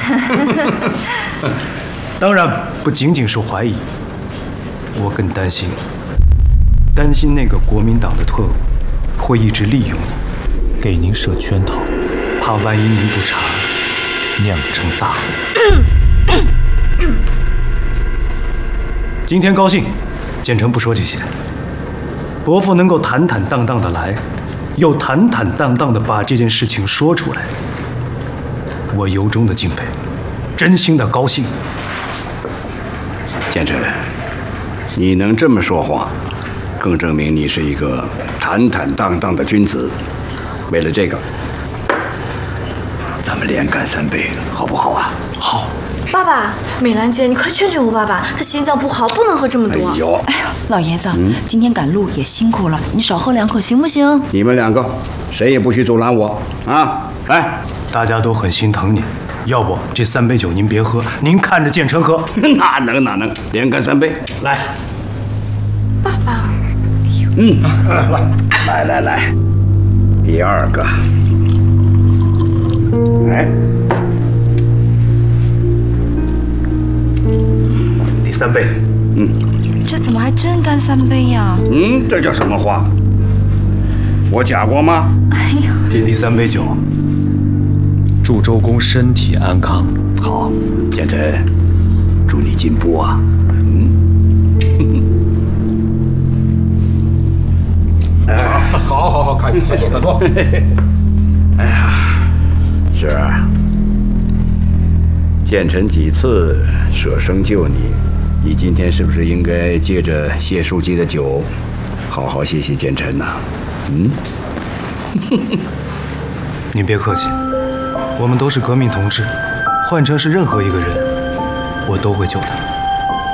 当然不仅仅是怀疑，我更担心那个国民党的特务会一直利用你，给您设圈套，怕万一您不查，酿成大祸。今天高兴，建成不说这些。伯父能够坦坦荡荡的来，又坦坦荡荡的把这件事情说出来，我由衷的敬佩，真心的高兴。 建成，你能这么说话，更证明你是一个坦坦荡荡的君子。为了这个，咱们连干3杯，好不好啊？ 好。 爸爸，美兰姐，你快劝劝我爸爸，他心脏不好，不能喝这么多。 哎呦， 老爷子，今天赶路也辛苦了，你少喝2口行不行？ 你们2个，谁也不许阻拦我啊！来， 大家都很心疼你，要不这3杯酒您别喝，您看着建成喝。 哪能，连干3杯，来。 爸爸， 来，第2个，来。 第3杯， 这怎么还真干3杯呀？ 这叫什么话？我假过吗？ 哎呀， 这第3杯酒，祝周公身体安康。 好，建成，祝你进步啊！ 好，快喝可多。 哎呀，是啊，建成几次舍生救你，你今天是不是应该借着谢书记的酒，好好谢谢建成呢？ 您别客气，我们都是革命同志，换成是任何一个人，我都会救他。